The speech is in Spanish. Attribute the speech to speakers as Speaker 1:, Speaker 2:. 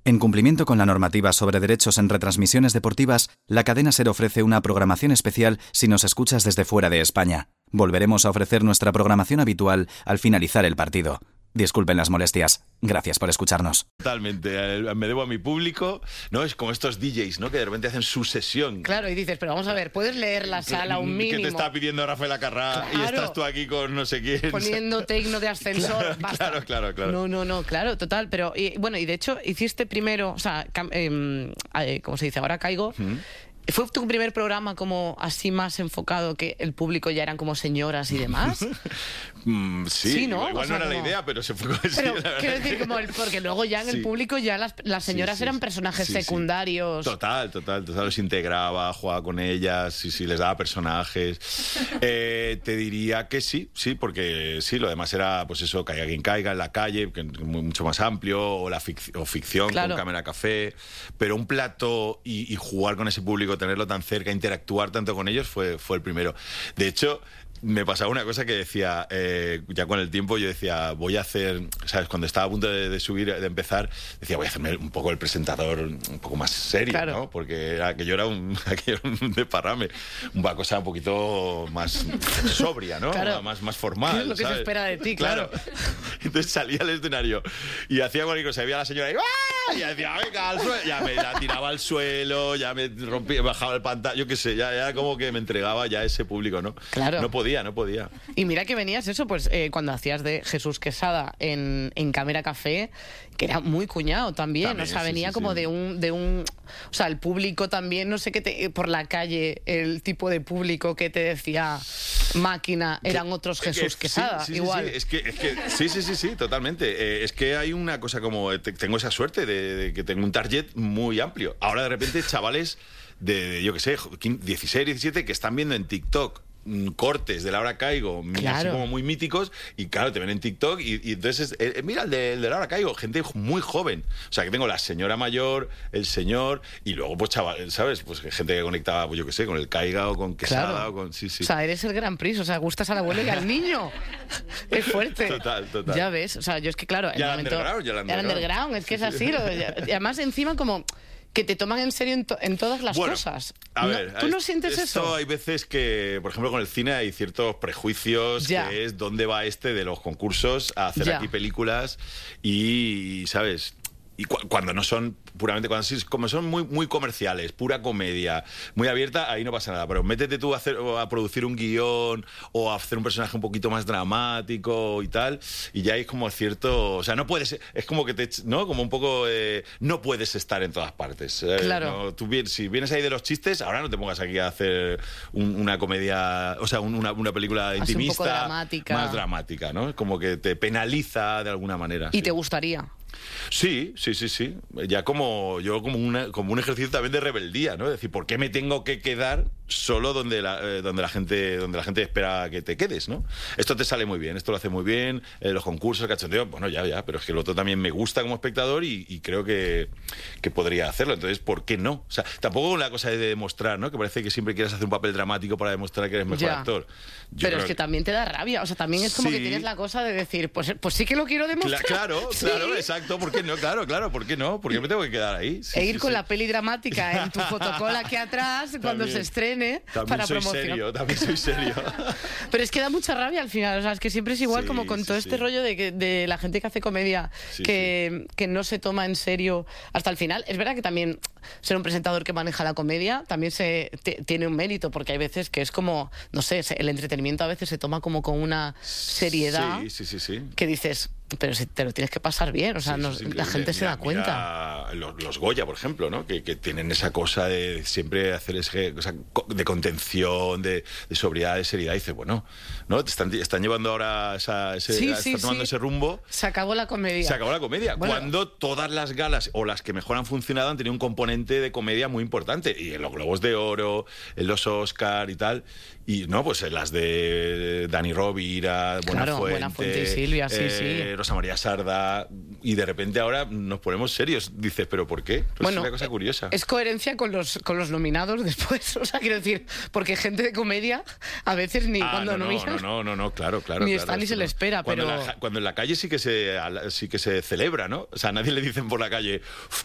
Speaker 1: En cumplimiento con la normativa sobre derechos en retransmisiones deportivas, la cadena SER ofrece una programación especial si nos escuchas desde fuera de España. Volveremos a ofrecer nuestra programación habitual al finalizar el partido. Disculpen las molestias. Gracias por escucharnos.
Speaker 2: Totalmente. Me debo a mi público, ¿no? Es como estos DJs, ¿no? Que de repente hacen su sesión.
Speaker 3: Claro, y dices, pero vamos a ver, ¿puedes leer la sala un mínimo?
Speaker 2: Que te está pidiendo Rafael Acarrá, claro, y estás tú aquí con no sé quién.
Speaker 3: Poniendo tecno de ascensor.
Speaker 2: Claro,
Speaker 3: basta.
Speaker 2: claro.
Speaker 3: No, claro, total. Pero, y de hecho, hiciste primero, o sea, ¿cómo se dice? Ahora caigo. ¿Fue tu primer programa como así más enfocado que el público ya eran como señoras y demás?
Speaker 2: Sí, ¿no? Igual
Speaker 3: o sea,
Speaker 2: no era
Speaker 3: como...
Speaker 2: la idea, pero se fue así.
Speaker 3: Pero quiero decir, porque luego ya en el público ya las señoras eran personajes secundarios.
Speaker 2: Total. Los integraba, jugaba con ellas, sí, les daba personajes. Te diría que sí, porque sí, lo demás era, pues eso, Caiga quien caiga, en la calle, que es mucho más amplio, o ficción, claro, con Cámara Café. Pero un plato y jugar con ese público, tenerlo tan cerca, interactuar tanto con ellos, fue el primero. De hecho, me pasaba una cosa que decía, ya con el tiempo yo decía, voy a hacer, ¿sabes? Cuando estaba a punto de subir, de empezar, decía, voy a hacerme un poco el presentador un poco más serio, claro, ¿no? Porque aquello era un desparrame, una cosa un poquito más sobria, ¿no? Claro. Más formal,
Speaker 3: es lo que
Speaker 2: ¿sabes?
Speaker 3: Se espera de ti, claro.
Speaker 2: Entonces salía al escenario y hacía cualquier cosa, y veía a la señora y ¡ah! Y ya decía, venga, al suelo, ya me la tiraba al suelo, ya me rompía, bajaba el pantalla, yo qué sé, ya como que me entregaba ya a ese público, ¿no?
Speaker 3: Claro.
Speaker 2: No podía.
Speaker 3: Y mira que venías eso, pues cuando hacías de Jesús Quesada en Cámara Café, que era muy cuñado también, o sea, venía como de un... O sea, el público también, no sé qué, por la calle, el tipo de público que te decía máquina, eran otros Jesús Quesada, igual.
Speaker 2: Sí, totalmente. Es que hay una cosa como... Tengo esa suerte de que tengo un target muy amplio. Ahora, de repente, chavales de yo qué sé, 16, 17, que están viendo en TikTok cortes de Laura Caigo, claro, así como muy míticos, y claro, te ven en TikTok y entonces, mira el de Laura Caigo, gente muy joven, o sea, que tengo la señora mayor, el señor, y luego pues chaval, ¿sabes? Pues gente que conectaba, pues yo qué sé, con el Caiga o con Quesada, claro, o con... Sí.
Speaker 3: O sea, eres el Gran Prix, o sea, gustas al abuelo y al niño. Es fuerte.
Speaker 2: Total.
Speaker 3: Ya ves, o sea, yo es que claro,
Speaker 2: ya
Speaker 3: el momento...
Speaker 2: Ya el underground,
Speaker 3: es que es así, y además encima como... que te toman en serio en todas las cosas.
Speaker 2: A ver,
Speaker 3: ¿tú no sientes eso?
Speaker 2: Hay veces que, por ejemplo, con el cine hay ciertos prejuicios, que es dónde va de los concursos a hacer aquí películas y, ¿sabes? Y cuando no son puramente, como son muy comerciales, pura comedia, muy abierta, ahí no pasa nada. Pero métete tú a producir un guión o a hacer un personaje un poquito más dramático y tal, y ya hay como cierto... O sea, no puedes... Es como que ¿no? Como un poco... no puedes estar en todas partes.
Speaker 3: Claro.
Speaker 2: ¿No? Tú si vienes ahí de los chistes, ahora no te pongas aquí a hacer una comedia... O sea, una película intimista.
Speaker 3: Un poco dramática.
Speaker 2: Más dramática, ¿no? Como que te penaliza de alguna manera.
Speaker 3: ¿Y te gustaría?
Speaker 2: Sí. Ya como un ejercicio también de rebeldía, ¿no? Es decir, ¿por qué me tengo que quedar solo donde la gente espera que te quedes, ¿no? Esto te sale muy bien, esto lo hace muy bien, los concursos, el cachondeo, bueno, ya, pero es que el otro también me gusta como espectador y creo que podría hacerlo. Entonces, ¿por qué no? O sea, tampoco una cosa de demostrar, ¿no? Que parece que siempre quieres hacer un papel dramático para demostrar que eres mejor actor.
Speaker 3: Pero es que también te da rabia, o sea, también es como que tienes la cosa de decir, pues sí que lo quiero demostrar.
Speaker 2: Claro, exacto, ¿por qué no? Claro, ¿por qué no? ¿Por qué me tengo que quedar ahí?
Speaker 3: Ir con la peli dramática en tu fotocola aquí atrás cuando se estrene para promocionar.
Speaker 2: También soy serio.
Speaker 3: Pero es que da mucha rabia al final, o sea, es que siempre es igual como con todo este rollo de la gente que hace comedia que no se toma en serio hasta el final. Es verdad que también ser un presentador que maneja la comedia también tiene un mérito, porque hay veces que es como, no sé, el entretenimiento a veces se toma como con una seriedad que dices... Pero si te lo tienes que pasar bien, o sea, la gente se da cuenta.
Speaker 2: Los Goya, por ejemplo, ¿no? Que tienen esa cosa de siempre hacer cosa de contención, de sobriedad, de seriedad. Y dices, bueno, ¿no? Están llevando ahora están tomando ese rumbo.
Speaker 3: Se acabó la comedia.
Speaker 2: Bueno. Cuando todas las galas o las que mejor han funcionado han tenido un componente de comedia muy importante. Y en los Globos de Oro, en los Oscar y tal. Y no, pues en las de Dani Rovira,
Speaker 3: Buenafuente y Silvia,
Speaker 2: Rosa María Sarda, y de repente ahora nos ponemos serios. Dices, ¿pero por qué? Pues es una cosa curiosa.
Speaker 3: Es coherencia con los nominados después, o sea, quiero decir, porque gente de comedia a veces ni cuando nominan...
Speaker 2: No, claro.
Speaker 3: Ni está ni se le espera,
Speaker 2: cuando en la calle sí que se celebra, ¿no? O sea, a nadie le dicen por la calle,